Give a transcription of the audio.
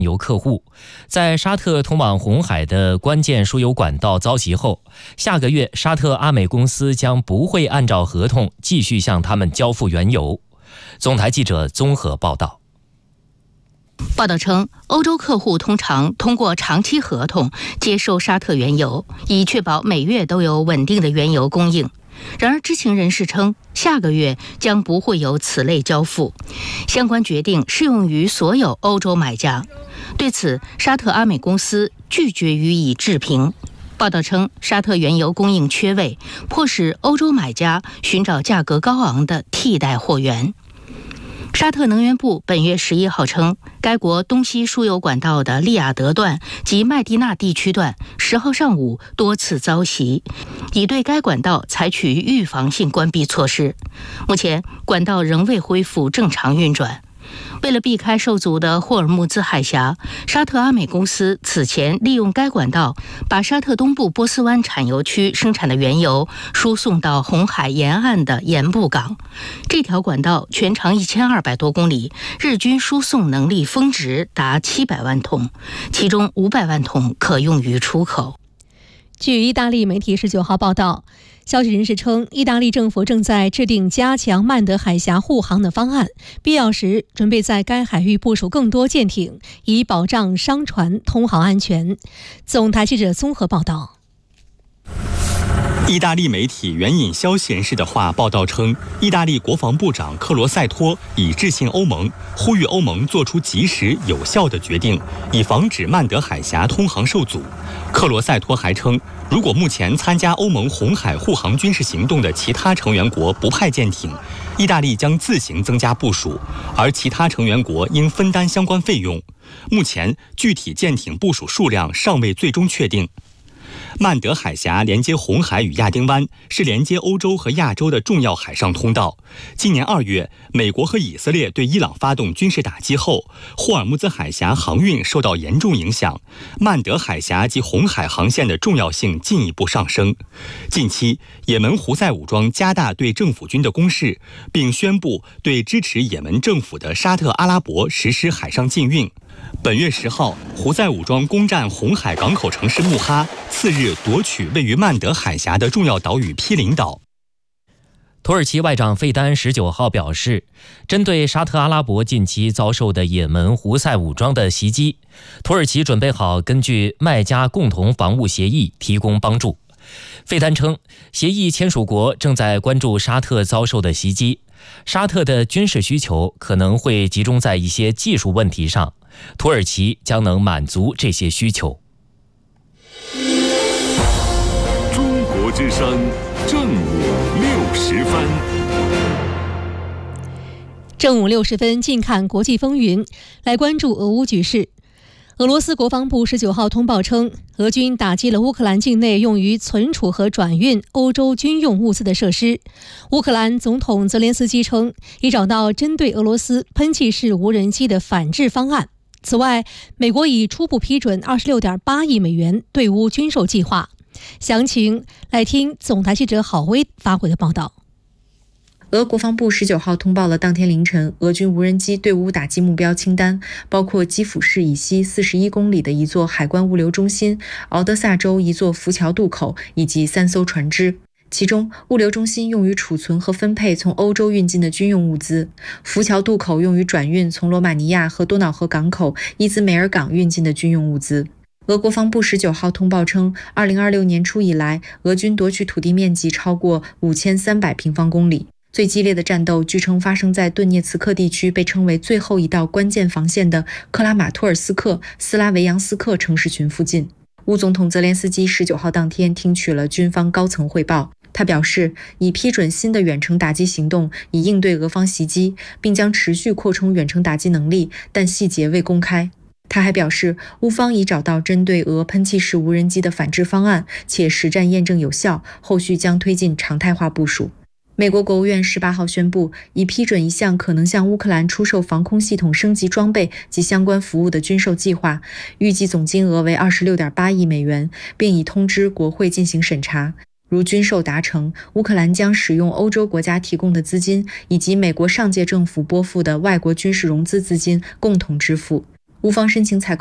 油客户。在沙特通往红海的关键输油管道遭袭后，下个月沙特阿美公司将不会按照合同继续向他们交付原油。总台记者综合报道。 报道称，欧洲客户通常通过长期合同接收沙特原油，以确保每月都有稳定的原油供应。然而，知情人士称，下个月将不会有此类交付，相关决定适用于所有欧洲买家。对此，沙特阿美公司拒绝予以置评。报道称，沙特原油供应缺位，迫使欧洲买家寻找价格高昂的替代货源。沙特能源部本月11号称，该国东西输油管道的利雅得段及麦地那地区段10号上午多次遭袭，已对该管道采取预防性关闭措施。目前，管道仍未恢复正常运转。为了避开受阻的霍尔木兹海峡，沙特阿美公司此前利用该管道把沙特东部波斯湾产油区生产的原油输送到红海沿岸的盐布港。这条管道全长1200多公里，日均输送能力峰值达700万桶，其中500万桶可用于出口。 据意大利媒体19号报道，消息人士称，意大利政府正在制定加强曼德海峡护航的方案，必要时准备在该海域部署更多舰艇，以保障商船通航安全。总台记者综合报道。 意大利媒体援引消息人士的话报道称，意大利国防部长克罗塞托已致信欧盟，呼吁欧盟做出及时有效的决定，以防止曼德海峡通航受阻。克罗塞托还称，如果目前参加欧盟红海护航军事行动的其他成员国不派舰艇，意大利将自行增加部署，而其他成员国应分担相关费用。目前，具体舰艇部署数量尚未最终确定。曼德海峡连接红海与亚丁湾，是连接欧洲和亚洲的重要海上通道。今年2月，美国和以色列对伊朗发动军事打击后，霍尔木兹海峡航运受到严重影响，曼德海峡及红海航线的重要性进一步上升。近期，也门胡塞武装加大对政府军的攻势，并宣布对支持也门政府的沙特阿拉伯实施海上禁运。本月10号，胡塞武装攻占红海港口城市穆哈，次日夺取位于曼德海峡的重要岛屿毗邻岛。 土耳其外长费丹19号表示，针对沙特阿拉伯近期遭受的也门胡塞武装的袭击，土耳其准备好根据麦加共同防务协议提供帮助。费丹称，协议签署国正在关注沙特遭受的袭击，沙特的军事需求可能会集中在一些技术问题上，土耳其将能满足这些需求。 中国之声正午60分。 正午60分，近看国际风云，来关注俄乌局势。俄罗斯国防部19号通报称，俄军打击了乌克兰境内用于存储和转运欧洲军用物资的设施。乌克兰总统泽连斯基称，已找到针对俄罗斯喷气式无人机的反制方案。此外，美国已初步批准26.8亿美元对乌军售计划。详情来听总台记者郝威发回的报道。 俄国防部19号通报了当天凌晨俄军无人机对乌打击目标清单，包括基辅市以西41公里的一座海关物流中心、敖德萨州一座浮桥渡口以及3艘船只。其中，物流中心用于储存和分配从欧洲运进的军用物资，浮桥渡口用于转运从罗马尼亚和多瑙河港口伊兹梅尔港运进的军用物资。俄国防部19号通报称，2026年初以来，俄军夺取土地面积超过5300平方公里。最激烈的战斗据称发生在顿涅茨克地区被称为最后一道关键防线的克拉马托尔斯克、斯拉维扬斯克城市群附近。乌总统泽连斯基19号当天听取了军方高层汇报，他表示已批准新的远程打击行动，以应对俄方袭击，并将持续扩充远程打击能力，但细节未公开。他还表示，乌方已找到针对俄喷气式无人机的反制方案，且实战验证有效，后续将推进常态化部署。美国国务院18号宣布，已批准一项可能向乌克兰出售防空系统升级装备及相关服务的军售计划，预计总金额为26.8亿美元，并已通知国会进行审查。如军售达成，乌克兰将使用欧洲国家提供的资金，以及美国上届政府拨付的外国军事融资资金共同支付。 乌方申请采购